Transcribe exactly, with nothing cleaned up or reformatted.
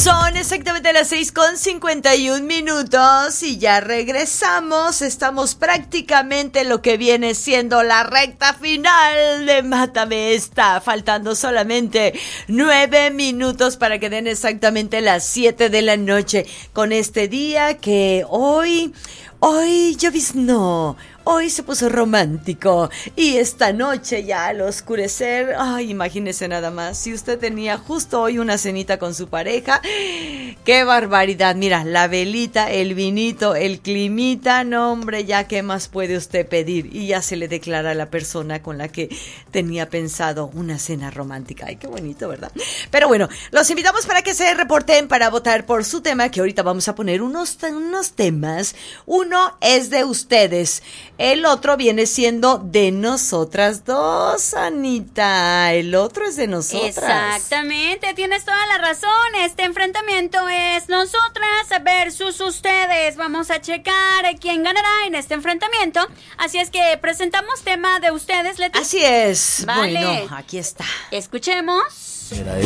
Son exactamente las seis con cincuenta y un minutos y ya regresamos. Estamos prácticamente lo que viene siendo la recta final de Mátame Esta. Faltando solamente nueve minutos para que den exactamente las siete de la noche. Con este día que hoy, hoy lloviznó. Hoy se puso romántico y esta noche ya al oscurecer, ay, imagínese nada más, si usted tenía justo hoy una cenita con su pareja, qué barbaridad, mira, la velita, el vinito, el climita, no hombre, ya qué más puede usted pedir y ya se le declara a la persona con la que tenía pensado una cena romántica. Ay, qué bonito, ¿verdad? Pero bueno, los invitamos para que se reporten para votar por su tema, que ahorita vamos a poner unos, unos temas. Uno es de ustedes. El otro viene siendo de nosotras dos, Anita. El otro es de nosotras. Exactamente, tienes toda la razón. Este enfrentamiento es nosotras versus ustedes. Vamos a checar quién ganará en este enfrentamiento. Así es que presentamos tema de ustedes, Leti. Así es. Vale. Bueno, aquí está. Escuchemos. Era